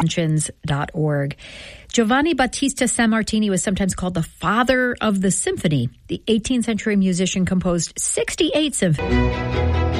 Mentions.org. Giovanni Battista Sammartini was sometimes called the father of the symphony. The 18th century musician composed 68 symphonies.